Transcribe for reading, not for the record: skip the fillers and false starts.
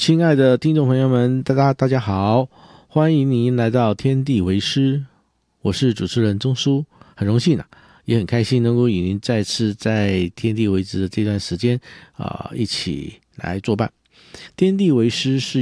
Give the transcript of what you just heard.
亲爱的听众朋友们，大家好，欢迎您来到天地为师，我是主持人钟书，很荣幸也很开心能够与您再次在天地为师的这段时间一起来作伴。天地为师是